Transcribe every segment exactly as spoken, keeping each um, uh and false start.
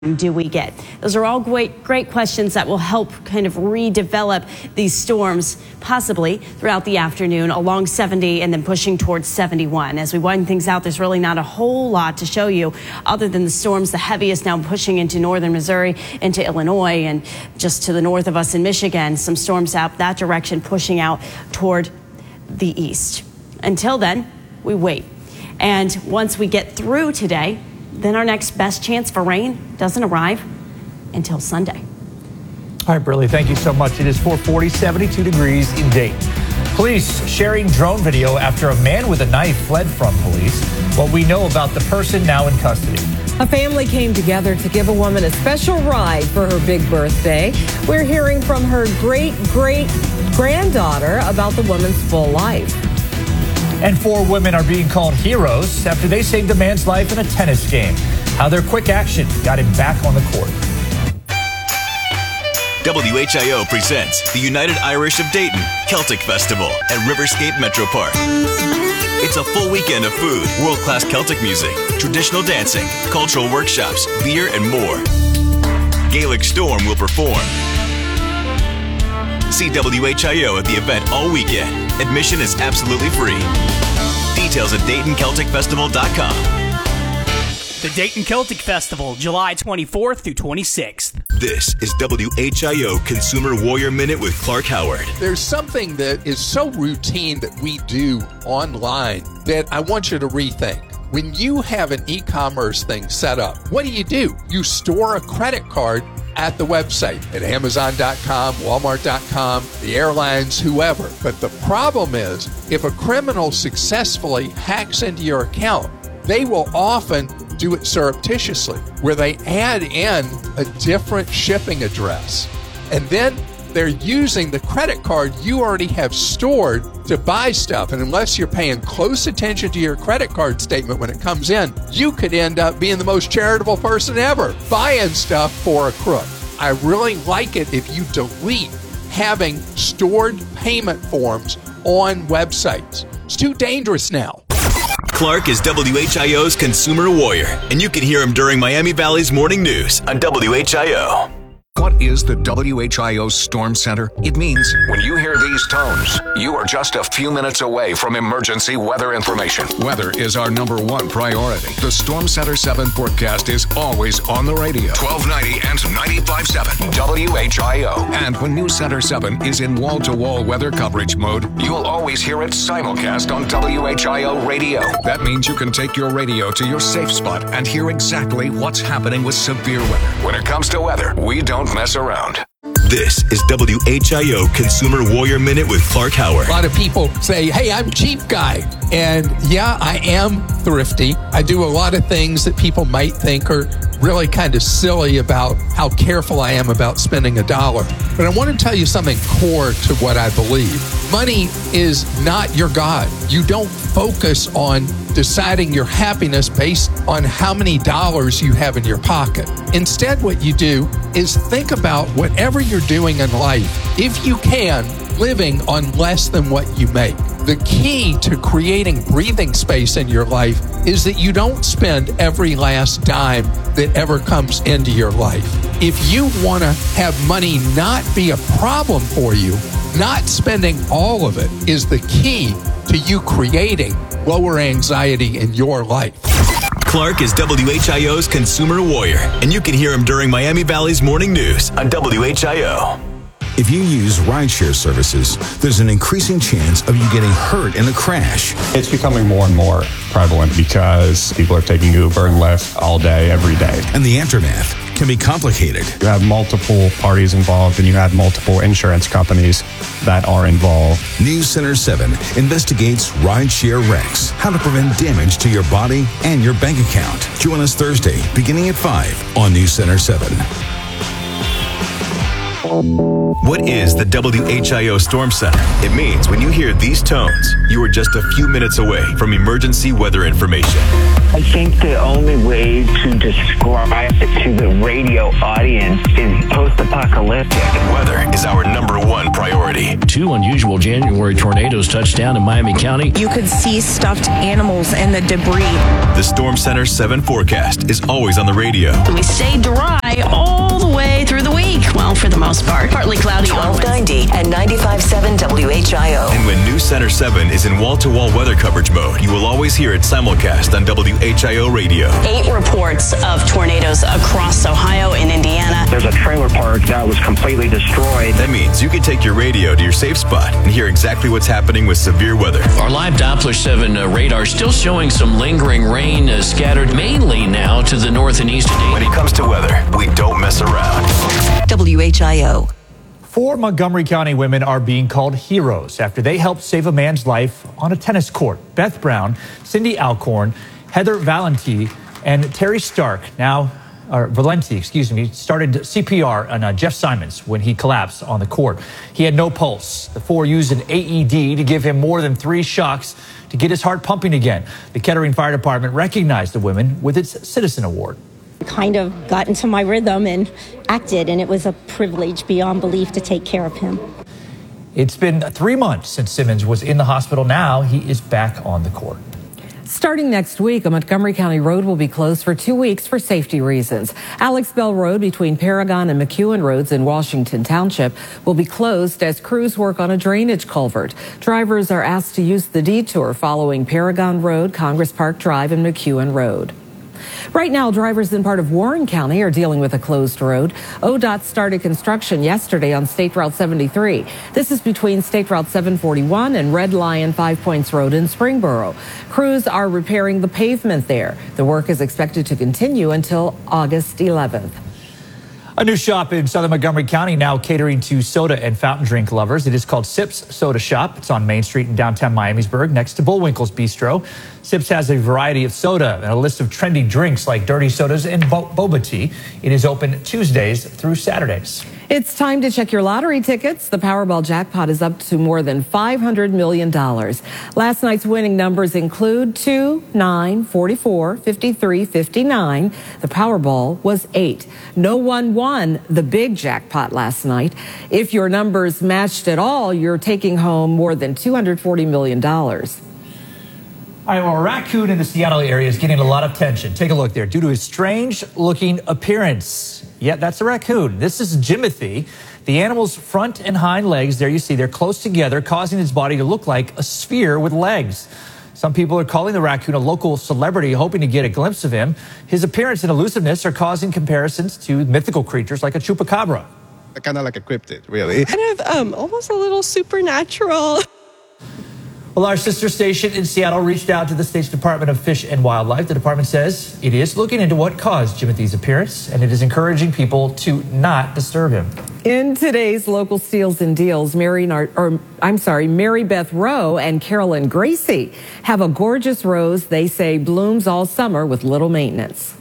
do we get? Those are all great, great questions that will help kind of redevelop these storms possibly throughout the afternoon along seventy and then pushing towards seventy-one. As we widen things out, there's really not a whole lot to show you other than the storms, the heaviest now pushing into northern Missouri, into Illinois, and just to the north of us in Michigan, some storms out that direction pushing out toward the east. Until then, we wait. And once we get through today, then our next best chance for rain doesn't arrive until Sunday. All right, Briley, thank you so much. It is four forty, seventy-two degrees in Dayton. Police sharing drone video after a man with a knife fled from police. What we know about the person now in custody. A family came together to give a woman a special ride for her big birthday. We're hearing from her great-great-granddaughter about the woman's full life. And four women are being called heroes after they saved a man's life in a tennis game. How their quick action got him back on the court. W H I O presents the United Irish of Dayton Celtic Festival at Riverscape Metro Park. It's a full weekend of food, world-class Celtic music, traditional dancing, cultural workshops, beer, and more. Gaelic Storm will perform. See W H I O at the event all weekend. Admission is absolutely free. Details at Dayton Celtic Festival dot com. The Dayton Celtic Festival, July twenty-fourth through twenty-sixth. This is W H I O Consumer Warrior Minute with Clark Howard. There's something that is so routine that we do online that I want you to rethink. When you have an e-commerce thing set up, what do you do? You store a credit card at the website, at Amazon dot com, Walmart dot com, the airlines, whoever. But the problem is, if a criminal successfully hacks into your account, they will often do it surreptitiously, where they add in a different shipping address. And then they're using the credit card you already have stored to buy stuff. And unless you're paying close attention to your credit card statement when it comes in, you could end up being the most charitable person ever, buying stuff for a crook. I really like it if you delete having stored payment forms on websites. It's too dangerous now. Clark is W H I O's Consumer Warrior, and you can hear him during Miami Valley's Morning News on W H I O. What is the W H I O Storm Center? It means when you hear these tones, you are just a few minutes away from emergency weather information. Weather is our number one priority. The Storm Center seven forecast is always on the radio. twelve ninety and ninety-five point seven W H I O. And when News Center seven is in wall-to-wall weather coverage mode, you'll always hear it simulcast on W H I O radio. That means you can take your radio to your safe spot and hear exactly what's happening with severe weather. When it comes to weather, we don't mess around. This is W H I O Consumer Warrior Minute with Clark Howard. A lot of people say, hey, I'm cheap guy. And yeah, I am thrifty. I do a lot of things that people might think are really kind of silly about how careful I am about spending a dollar. But I want to tell you something core to what I believe. Money is not your God. You don't focus on deciding your happiness based on how many dollars you have in your pocket. Instead, what you do is think about whatever you're doing in life, if you can, living on less than what you make. The key to creating breathing space in your life is that you don't spend every last dime that ever comes into your life. If you want to have money not be a problem for you, not spending all of it is the key to you creating lower anxiety in your life. Clark is W H I O's Consumer Warrior, and you can hear him during Miami Valley's Morning News on W H I O. If you use rideshare services, there's an increasing chance of you getting hurt in a crash. It's becoming more and more prevalent because people are taking Uber and Lyft all day, every day. And the aftermath can be complicated. You have multiple parties involved, and you have multiple insurance companies that are involved. News Center seven investigates rideshare wrecks, how to prevent damage to your body and your bank account. Join us Thursday, beginning at five on News Center seven. What is the W H I O Storm Center? It means when you hear these tones, you are just a few minutes away from emergency weather information. I think the only way to describe it to the radio audience is post-apocalyptic. Weather is our number one priority. January. Two unusual January tornadoes touched down in Miami County. You could see stuffed animals in the debris. The Storm Center seven forecast is always on the radio. We stay dry all the way through the week. Well, for the most part. Partly cloudy on twelve ninety and ninety-five point seven W H I O. And when News Center seven is in wall-to-wall weather coverage mode, you will always hear it simulcast on W H I O radio. Eight reports of tornadoes across Ohio and Indiana. There's a trailer park that was completely destroyed. That means you can take your radio to your safe spot and hear exactly what's happening with severe weather. Our live Doppler seven uh, radar still showing some lingering rain uh, scattered mainly now to the north and east of Dayton. When it comes to weather, we don't mess around. W H I O. Four Montgomery County women are being called heroes after they helped save a man's life on a tennis court. Beth Brown, Cindy Alcorn, Heather Valenti, and Terry Stark, now, or Valenti, excuse me, started C P R on uh, Jeff Simons when he collapsed on the court. He had no pulse. The four used an A E D to give him more than three shocks to get his heart pumping again. The Kettering Fire Department recognized the women with its Citizen Award. Kind of got into my rhythm and acted, and it was a privilege beyond belief to take care of him. It's been three months since Simmons was in the hospital. Now he is back on the court. Starting next week, a Montgomery County road will be closed for two weeks for safety reasons. Alex Bell Road between Paragon and McEwen Roads in Washington Township will be closed as crews work on a drainage culvert. Drivers are asked to use the detour following Paragon Road, Congress Park Drive, and McEwen Road. Right now, drivers in part of Warren County are dealing with a closed road. O D O T started construction yesterday on State Route seventy-three. This is between State Route seven forty-one and Red Lion Five Points Road in Springboro. Crews are repairing the pavement there. The work is expected to continue until August eleventh. A new shop in southern Montgomery County now catering to soda and fountain drink lovers. It is called Sips Soda Shop. It's on Main Street in downtown Miamisburg next to Bullwinkle's Bistro. Sips has a variety of soda and a list of trendy drinks like dirty sodas and bo- boba tea. It is open Tuesdays through Saturdays. It's time to check your lottery tickets. The Powerball jackpot is up to more than five hundred million dollars. Last night's winning numbers include two, nine, forty-four, fifty-three, fifty-nine. The Powerball was eight. No one won the big jackpot last night. If your numbers matched at all, you're taking home more than two hundred forty million dollars. All right, well, a raccoon in the Seattle area is getting a lot of attention. Take a look there. Due to his strange-looking appearance. Yeah, that's a raccoon. This is Jimothy. The animal's front and hind legs, there you see, they're close together, causing his body to look like a sphere with legs. Some people are calling the raccoon a local celebrity, hoping to get a glimpse of him. His appearance and elusiveness are causing comparisons to mythical creatures like a chupacabra. Kind of like a cryptid, really. Kind of um, almost a little supernatural. Well, our sister station in Seattle reached out to the state's Department of Fish and Wildlife. The department says it is looking into what caused Jimothy's appearance, and it is encouraging people to not disturb him. In today's local steals and deals, Mary, Nar- or I'm sorry, Mary Beth Rowe and Carolyn Gracie have a gorgeous rose they say blooms all summer with little maintenance.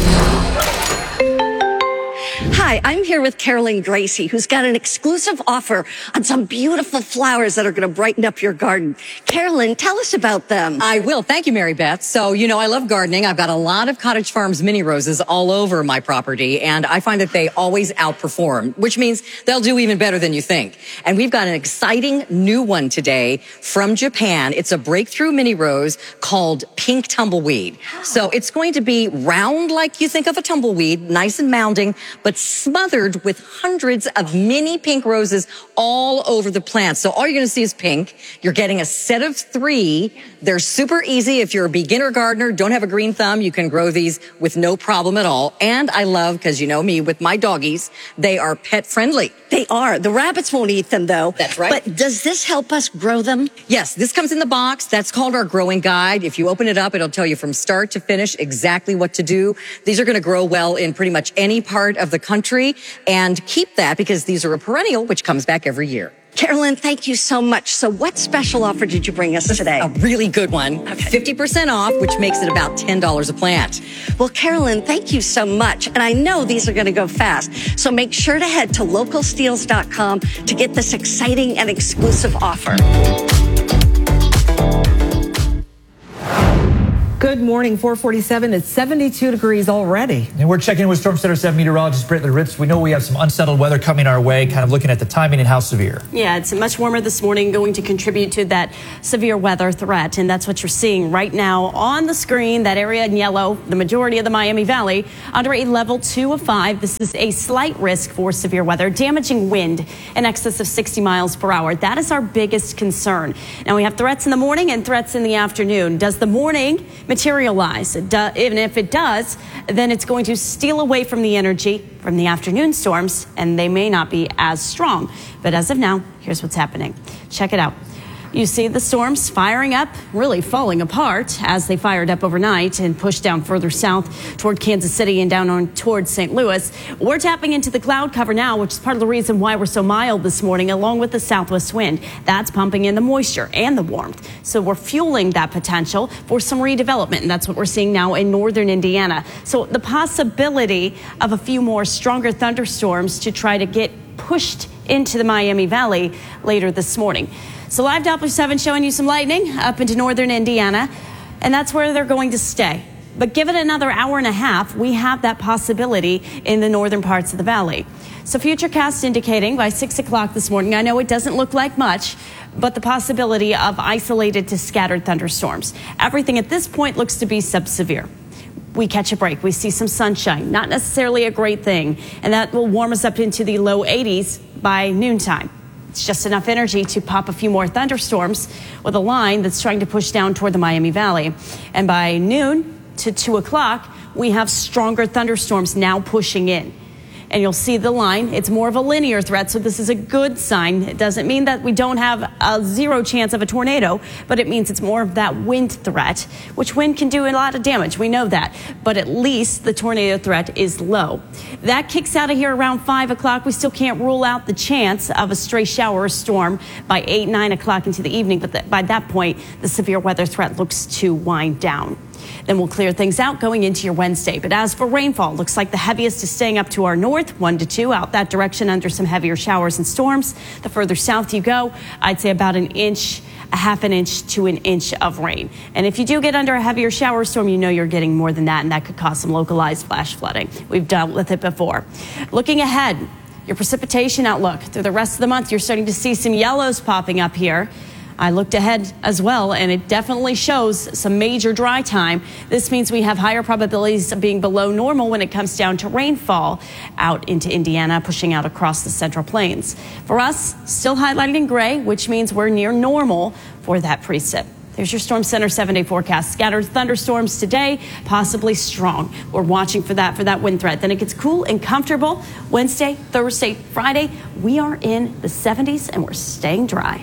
Hi, I'm here with Carolyn Gracie, who's got an exclusive offer on some beautiful flowers that are going to brighten up your garden. Carolyn, tell us about them. I will. Thank you, Mary Beth. So, you know, I love gardening. I've got a lot of Cottage Farms mini roses all over my property, and I find that they always outperform, which means they'll do even better than you think. And we've got an exciting new one today from Japan. It's a breakthrough mini rose called Pink Tumbleweed. So it's going to be round like you think of a tumbleweed, nice and mounding, but smothered with hundreds of mini pink roses all over the plant. So all you're going to see is pink. You're getting a set of three. They're super easy. If you're a beginner gardener, don't have a green thumb, you can grow these with no problem at all. And I love, because you know me, with my doggies, they are pet friendly. They are. The rabbits won't eat them, though. That's right. But does this help us grow them? Yes, this comes in the box. That's called our growing guide. If you open it up, it'll tell you from start to finish exactly what to do. These are going to grow well in pretty much any part of the country, and keep that because these are a perennial, which comes back every year. Carolyn, thank you so much. So what special offer did you bring us today? A really good one. Okay. fifty percent off, which makes it about ten dollars a plant. Well, Carolyn, thank you so much. And I know these are going to go fast. So make sure to head to local steals dot com to get this exciting and exclusive offer. Good Good morning, four forty-seven. It's seventy-two degrees already. And we're checking in with Storm Center seven meteorologist Brittany Ritz. We know we have some unsettled weather coming our way, kind of looking at the timing and how severe. Yeah, it's much warmer this morning, going to contribute to that severe weather threat. And that's what you're seeing right now on the screen, that area in yellow, the majority of the Miami Valley, under a level two of five. This is a slight risk for severe weather, damaging wind in excess of sixty miles per hour. That is our biggest concern. Now, we have threats in the morning and threats in the afternoon. Does the morning materialize? Do, even if it does, then it's going to steal away from the energy from the afternoon storms, and they may not be as strong. But as of now, here's what's happening. Check it out. You see the storms firing up, really falling apart as they fired up overnight and pushed down further south toward Kansas City and down on towards Saint Louis. We're tapping into the cloud cover now, which is part of the reason why we're so mild this morning, along with the southwest wind. That's pumping in the moisture and the warmth. So we're fueling that potential for some redevelopment, and that's what we're seeing now in northern Indiana. So the possibility of a few more stronger thunderstorms to try to get pushed into the Miami Valley later this morning. So live Doppler seven showing you some lightning up into northern Indiana, and that's where they're going to stay. But give it another hour and a half, we have that possibility in the northern parts of the valley. So Futurecast indicating by six o'clock this morning, I know it doesn't look like much, but the possibility of isolated to scattered thunderstorms. Everything at this point looks to be subsevere. We catch a break. We see some sunshine, not necessarily a great thing, and that will warm us up into the low eighties by noontime. It's just enough energy to pop a few more thunderstorms with a line that's trying to push down toward the Miami Valley. And by noon to two o'clock, we have stronger thunderstorms now pushing in. And you'll see the line. It's more of a linear threat, so this is a good sign. It doesn't mean that we don't have a zero chance of a tornado, but it means it's more of that wind threat, which wind can do a lot of damage. We know that. But at least the tornado threat is low. That kicks out of here around five o'clock. We still can't rule out the chance of a stray shower or storm by eight, nine o'clock into the evening, but th- by that point, the severe weather threat looks to wind down. Then we'll clear things out going into your Wednesday. But as for rainfall, looks like the heaviest is staying up to our north, one to two out that direction under some heavier showers and storms. The further south you go, I'd say about an inch, a half an inch to an inch of rain. And if you do get under a heavier shower storm, you know you're getting more than that, and that could cause some localized flash flooding. We've dealt with it before. Looking ahead, your precipitation outlook through the rest of the month, you're starting to see some yellows popping up here. I looked ahead as well, and it definitely shows some major dry time. This means we have higher probabilities of being below normal when it comes down to rainfall out into Indiana, pushing out across the Central Plains. For us, still highlighted in gray, which means we're near normal for that precip. There's your Storm Center seven-day forecast. Scattered thunderstorms today, possibly strong. We're watching for that, for that wind threat. Then it gets cool and comfortable. Wednesday, Thursday, Friday, we are in the seventies, and we're staying dry.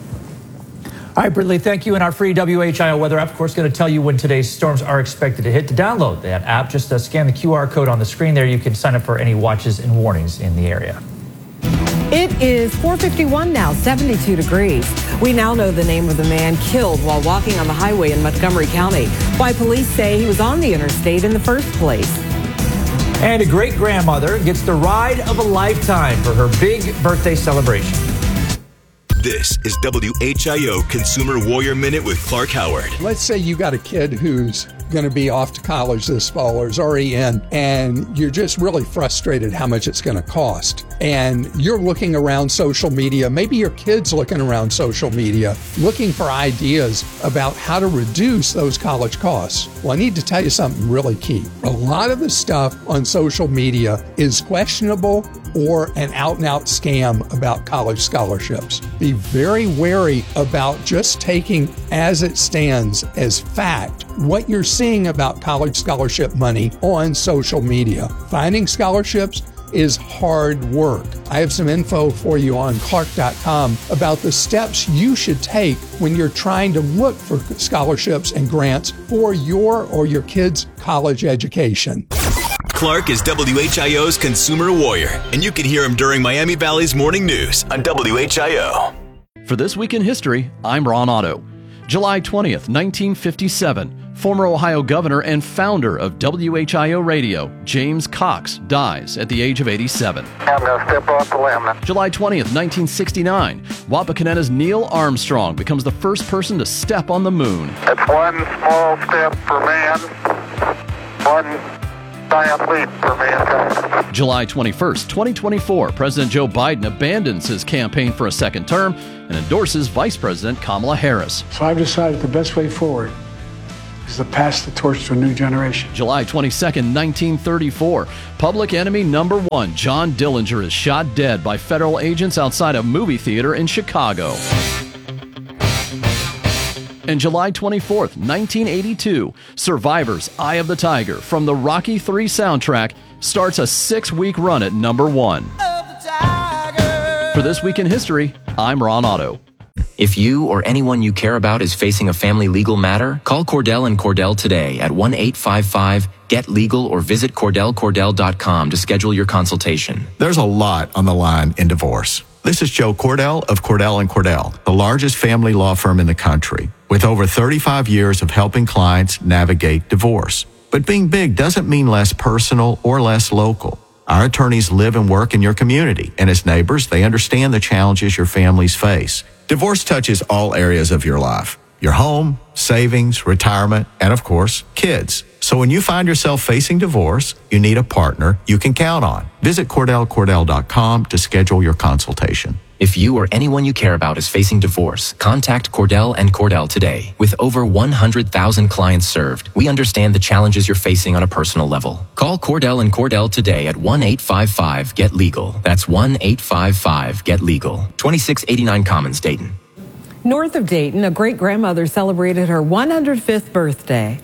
All right, Brittany, thank you. And our free W H I O weather app, of course, going to tell you when today's storms are expected to hit. To download that app, just uh, scan the Q R code on the screen there. You can sign up for any watches and warnings in the area. It is four fifty-one now, seventy-two degrees. We now know the name of the man killed while walking on the highway in Montgomery County. Why police say he was on the interstate in the first place. And a great-grandmother gets the ride of a lifetime for her big birthday celebration. This is W H I O Consumer Warrior Minute with Clark Howard. Let's say you got a kid who's going to be off to college this fall or is already in, and you're just really frustrated how much it's going to cost. And you're looking around social media, maybe your kid's looking around social media, looking for ideas about how to reduce those college costs. Well, I need to tell you something really key. A lot of the stuff on social media is questionable or an out-and-out scam about college scholarships. Be very wary about just taking as it stands as fact what you're seeing about college scholarship money on social media. Finding scholarships is hard work. I have some info for you on Clark dot com about the steps you should take when you're trying to look for scholarships and grants for your or your kids' college education. Clark is W H I O's Consumer Warrior, and you can hear him during Miami Valley's Morning News on W H I O. For This Week in History, I'm Ron Otto. July twentieth, nineteen fifty-seven, Former Ohio governor and founder of W H I O Radio, James Cox, dies at the age of eighty-seven. I'm going to step off the limb now. July twentieth, nineteen sixty-nine, Wapakoneta's Neil Armstrong becomes the first person to step on the moon. That's one small step for man, one giant leap for mankind. July twenty-first, twenty twenty-four, President Joe Biden abandons his campaign for a second term and endorses Vice President Kamala Harris. So I've decided the best way forward is to pass the torch to a new generation. July twenty-second, nineteen thirty-four, public enemy number one, John Dillinger, is shot dead by federal agents outside a movie theater in Chicago. And July twenty-fourth, nineteen eighty-two, Survivor's Eye of the Tiger from the Rocky three soundtrack starts a six-week run at number one. For This Week in History, I'm Ron Otto. If you or anyone you care about is facing a family legal matter, call Cordell and Cordell today at one eight five five get legal or visit cordell cordell dot com to schedule your consultation. There's a lot on the line in divorce. This is Joe Cordell of Cordell and Cordell, the largest family law firm in the country, with over thirty-five years of helping clients navigate divorce. But being big doesn't mean less personal or less local. Our attorneys live and work in your community, and as neighbors, they understand the challenges your families face. Divorce touches all areas of your life: your home, savings, retirement, and of course, kids. So when you find yourself facing divorce, you need a partner you can count on. Visit cordell cordell dot com to schedule your consultation. If you or anyone you care about is facing divorce, contact Cordell and Cordell today. With over one hundred thousand clients served, we understand the challenges you're facing on a personal level. Call Cordell and Cordell today at one eight five five get legal. That's one eight five five get legal. twenty-six eighty-nine Commons, Dayton. North of Dayton, a great-grandmother celebrated her one hundred fifth birthday.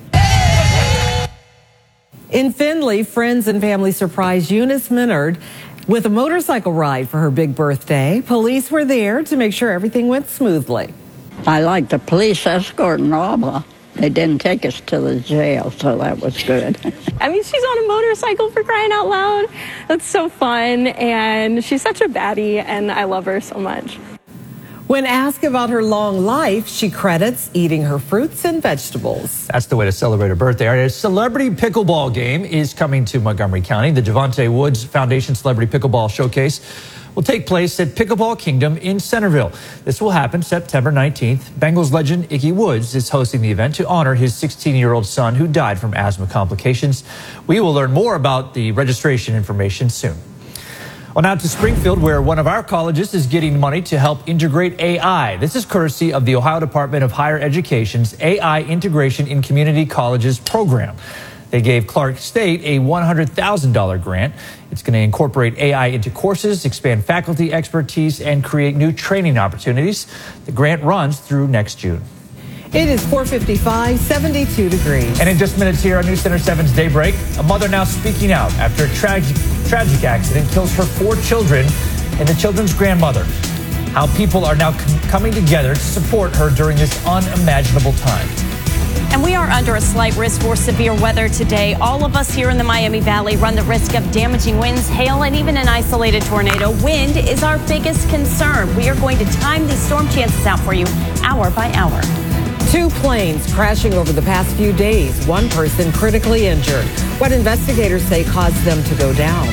In Findlay, friends and family surprised Eunice Minard with a motorcycle ride for her big birthday. Police were there to make sure everything went smoothly. I like the police escort and all, but they didn't take us to the jail, so that was good. I mean, she's on a motorcycle, for crying out loud. That's so fun, and she's such a baddie, and I love her so much. When asked about her long life, she credits eating her fruits and vegetables. That's the way to celebrate her birthday. All right, a celebrity pickleball game is coming to Montgomery County. The Javante Woods Foundation Celebrity Pickleball Showcase will take place at Pickleball Kingdom in Centerville. This will happen September nineteenth. Bengals legend Ickey Woods is hosting the event to honor his sixteen-year-old son who died from asthma complications. We will learn more about the registration information soon. Well, now to Springfield, where one of our colleges is getting money to help integrate A I. This is courtesy of the Ohio Department of Higher Education's A I Integration in Community Colleges program. They gave Clark State a one hundred thousand dollars grant. It's going to incorporate A I into courses, expand faculty expertise, and create new training opportunities. The grant runs through next June. It is four fifty-five, seventy-two degrees. And in just minutes here on News Center seven's Daybreak, a mother now speaking out after a tragic, tragic accident kills her four children and the children's grandmother. How people are now com- coming together to support her during this unimaginable time. And we are under a slight risk for severe weather today. All of us here in the Miami Valley run the risk of damaging winds, hail, and even an isolated tornado. Wind is our biggest concern. We are going to time these storm chances out for you hour by hour. Two planes crashing over the past few days. One person critically injured. What investigators say caused them to go down.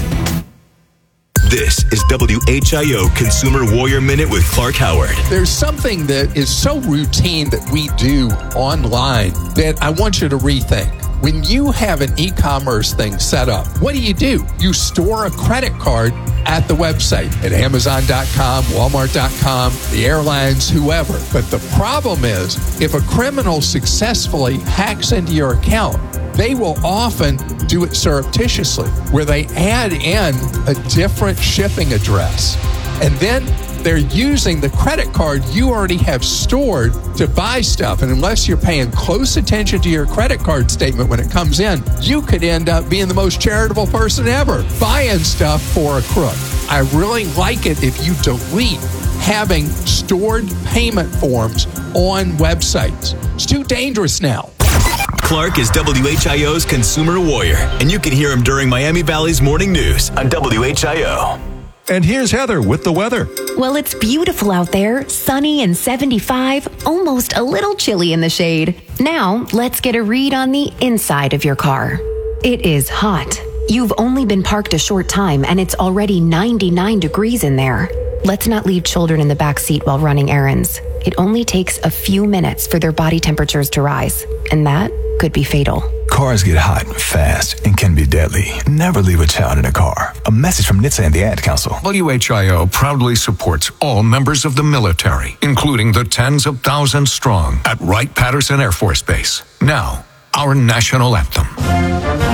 This is W H I O Consumer Warrior Minute with Clark Howard. There's something that is so routine that we do online that I want you to rethink. When you have an e-commerce thing set up, what do you do? You store a credit card at the website at amazon dot com, walmart dot com, the airlines, whoever. But the problem is, if a criminal successfully hacks into your account, they will often do it surreptitiously, where they add in a different shipping address. And then they're using the credit card you already have stored to buy stuff. And unless you're paying close attention to your credit card statement when it comes in, you could end up being the most charitable person ever, buying stuff for a crook. I really like it if you delete having stored payment forms on websites. It's too dangerous now. Clark is W H I O's Consumer Warrior, and you can hear him during Miami Valley's Morning News on W H I O. And here's Heather with the weather. Well, it's beautiful out there, sunny and seventy-five, almost a little chilly in the shade. Now, let's get a read on the inside of your car. It is hot. You've only been parked a short time and it's already ninety-nine degrees in there. Let's not leave children in the back seat while running errands. It only takes a few minutes for their body temperatures to rise, and that could be fatal. Cars get hot fast and can be deadly. Never leave a child in a car. A message from N H T S A and the Ad Council. W H I O proudly supports all members of the military, including the tens of thousands strong at Wright-Patterson Air Force Base. Now, our national anthem.